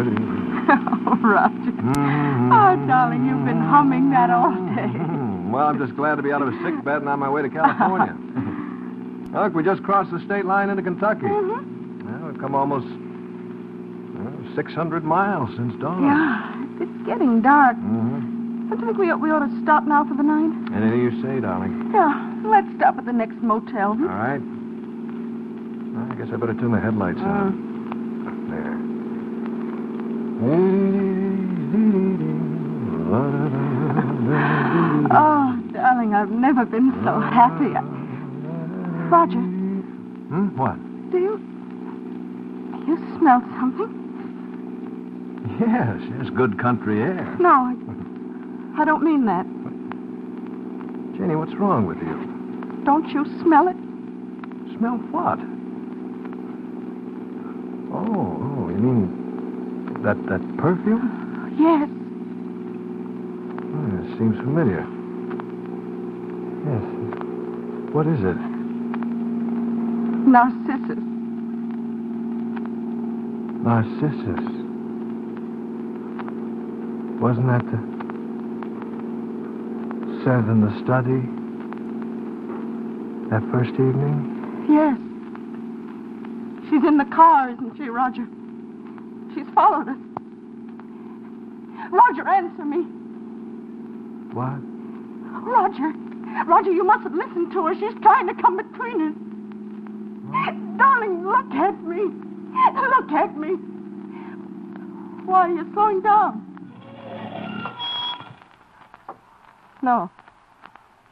Oh, Roger. Oh, darling, you've been humming that all day. Well, I'm just glad to be out of a sick bed and on my way to California. Look, we just crossed the state line into Kentucky. Well, we've come almost 600 miles since dawn. Yeah, it's getting dark. Don't you think we ought to stop now for the night? Anything you say, darling. Yeah, let's stop at the next motel. All right. Well, I guess I better tune the headlights on. There. Oh, darling, I've never been so happy. Roger. What? Do you smell something? Yes, good country air. No, I don't mean that. Jenny, what's wrong with you? Don't you smell it? Smell what? Oh, you mean that perfume? Yes. It seems familiar. Yes. What is it? Narcissus. Narcissus. Wasn't that the scent in the study that first evening? Yes. She's in the car, isn't she, Roger? She's followed us. Roger, answer me. What? Roger, you mustn't listen to her. She's trying to come between us. Darling, look at me. Look at me. Why are you slowing down? No.